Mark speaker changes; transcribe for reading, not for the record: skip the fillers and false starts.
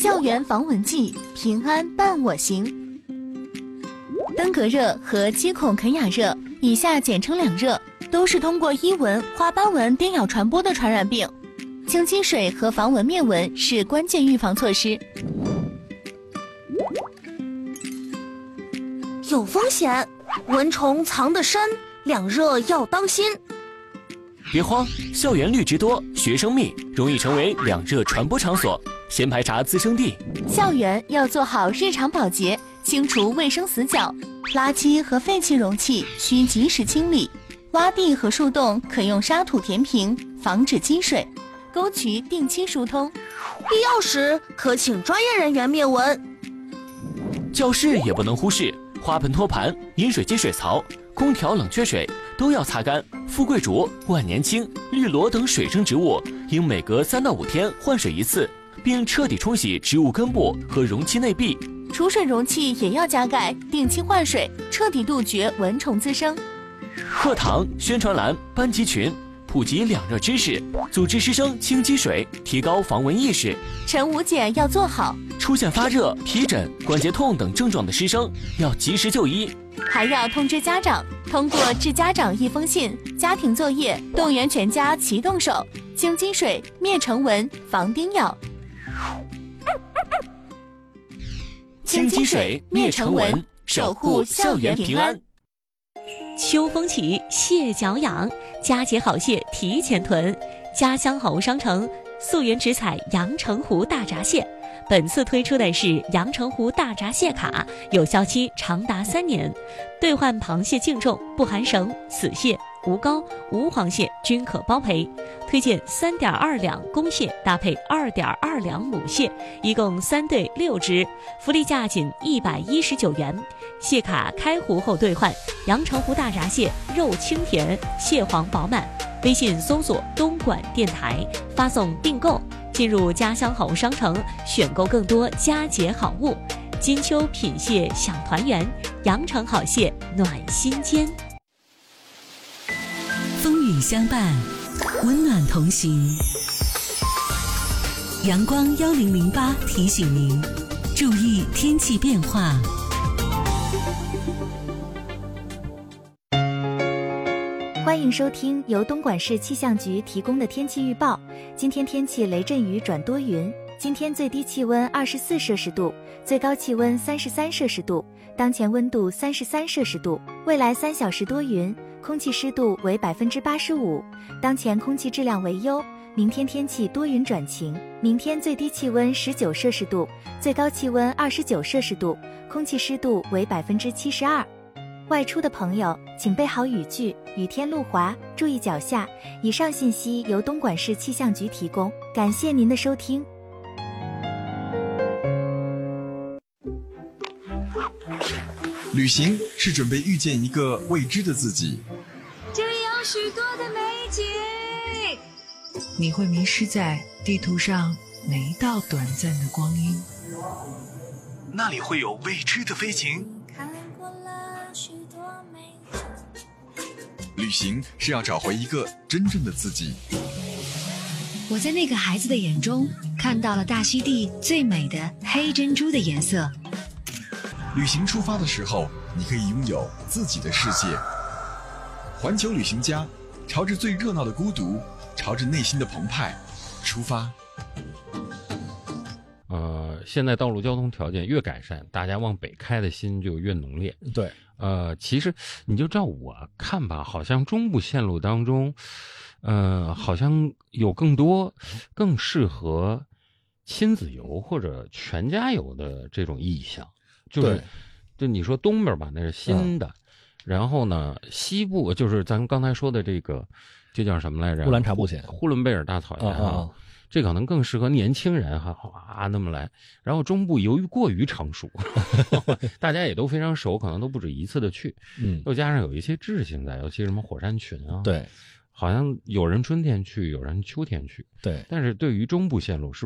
Speaker 1: 校园防蚊剂，平安伴我行。登革热和鸡孔肯亚热，以下简称两热，都是通过伊蚊、花斑蚊叮咬传播的传染病。清积水和防蚊灭蚊是关键预防措施。
Speaker 2: 有风险，蚊虫藏得深，两热要当心。
Speaker 3: 别慌，校园绿植多，学生密，容易成为两热传播场所，先排查滋生地。
Speaker 1: 校园要做好日常保洁，清除卫生死角，垃圾和废弃容器需及时清理，洼地和树洞可用沙土填平，防止积水，沟渠定期疏通，
Speaker 2: 必要时可请专业人员灭蚊。
Speaker 3: 教室也不能忽视，花盆托盘、饮水机水槽、空调冷却水都要擦干。富贵竹、万年青、绿萝等水生植物应每隔3到5天换水一次，并彻底冲洗植物根部和容器内壁。
Speaker 1: 储水容器也要加盖，定期换水，彻底杜绝蚊虫滋生。
Speaker 3: 课堂、宣传栏、班级群普及两热知识，组织师生清积水，提高防蚊意识。
Speaker 1: 晨午检要做好，
Speaker 3: 出现发热、皮疹、关节痛等症状的师生要及时就医，
Speaker 1: 还要通知家长，通过致家长一封信、家庭作业，动员全家齐动手，清积水、灭尘蚊、防叮咬。
Speaker 3: 清积水、灭尘蚊，守护校园平安。
Speaker 4: 秋风起，蟹脚痒，佳节好蟹提前囤。家乡好物商城溯源直采阳澄湖大闸蟹，本次推出的是阳澄湖大闸蟹卡，有效期长达3年，兑换螃蟹净重不含绳、死蟹、无膏、无黄蟹均可包赔。推荐3.2两公蟹搭配2.2两母蟹，一共3对6只，福利价仅119元。蟹卡开湖后兑换，阳澄湖大闸蟹肉清甜，蟹黄饱满。微信搜索东莞电台，发送订购，进入家乡好物商城，选购更多佳节好物。金秋品蟹享团圆，阳澄好蟹暖心间。
Speaker 5: 风雨相伴，温暖同行。阳光1008提醒您，注意天气变化。
Speaker 6: 欢迎收听由东莞市气象局提供的天气预报。今天天气雷阵雨转多云，今天最低气温24摄氏度，最高气温33摄氏度，当前温度33摄氏度。未来3小时多云，空气湿度为85%，当前空气质量为优。明天天气多云转晴，明天最低气温19摄氏度，最高气温29摄氏度，空气湿度为72%。外出的朋友请备好雨具，雨天路滑，注意脚下。以上信息由东莞市气象局提供，感谢您的收听。
Speaker 7: 旅行是准备遇见一个未知的自己，
Speaker 8: 这里有许多的美景，
Speaker 9: 你会迷失在地图上每一道短暂的光阴，
Speaker 7: 那里会有未知的飞行。旅行是要找回一个真正的自己。
Speaker 8: 我在那个孩子的眼中看到了大溪地最美的黑珍珠的颜色。
Speaker 7: 旅行出发的时候，你可以拥有自己的世界。环球旅行家，朝着最热闹的孤独，朝着内心的澎湃出发。
Speaker 10: 现在道路交通条件越改善，大家往北开的心就越浓烈。
Speaker 11: 对，
Speaker 10: 其实你就照我看吧，好像中部线路当中，好像有更适合亲子游或者全家游的这种意向。就你说东边吧，那是新的，然后呢，西部就是咱刚才说的这叫什么来着？
Speaker 11: 呼兰察布线、
Speaker 10: 呼伦贝尔大草原这可能更适合年轻人那么来。然后中部由于过于成熟，大家也都非常熟，可能都不止一次的去，又加上有一些秩性在，尤其什么火山群啊，
Speaker 11: 对，
Speaker 10: 好像有人春天去，有人秋天去，
Speaker 11: 对。
Speaker 10: 但是对于中部线路是